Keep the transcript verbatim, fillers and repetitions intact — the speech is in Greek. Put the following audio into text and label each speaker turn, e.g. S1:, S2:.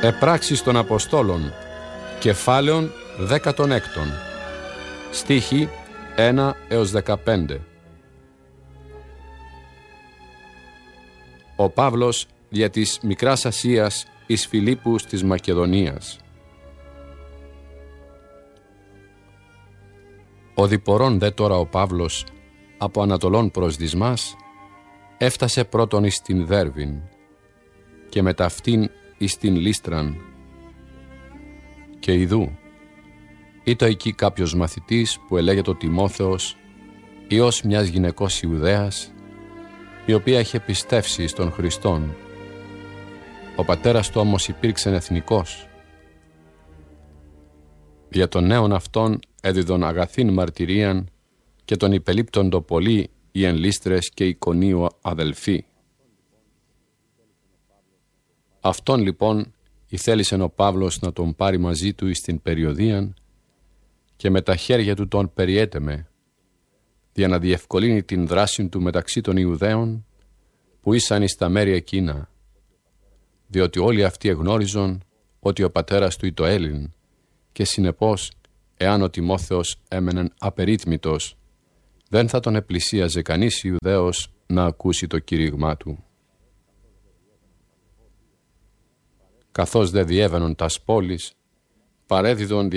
S1: Επράξεις των Αποστόλων, κεφάλαιον δέκατον έκτον, στίχοι ένα έως δεκαπέντε. Ο Παύλος δια της Μικράς Ασίας εις Φιλίππους της Μακεδονίας. Ο διπορών δε τώρα ο Παύλος από Ανατολών προς Δυσμάς έφτασε πρώτον εις την Δέρβην και μετά αυτήν εις την Λίστραν. Και ιδού ήτο εκεί κάποιος μαθητής που ελέγεται ο Τιμόθεος, υιός μιας γυναικός Ιουδαίας, η οποία είχε πιστεύσει στον Χριστόν. Ο πατέρας του όμως υπήρξεν εθνικός. Για τον νέον αυτόν έδιδον αγαθήν μαρτυρίαν και τον υπελείπτοντο πολύ οι εν Λίστρες και Ικονίου αδελφοί. Αυτόν λοιπόν ηθέλησεν ο Παύλος να τον πάρει μαζί του εις την περιοδίαν και με τα χέρια του τον περιέτεμε, για να διευκολύνει την δράση του μεταξύ των Ιουδαίων που ήσαν εις τα μέρη εκείνα, διότι όλοι αυτοί εγνώριζον ότι ο πατέρας του είτο Έλλην και συνεπώς εάν ο Τιμόθεος έμενεν απερίτμητος, δεν θα τον επλησίαζε κανείς Ιουδαίος να ακούσει το κηρύγμα του. Καθώς δε διέβαινον τας πόλεις, παρέδιδον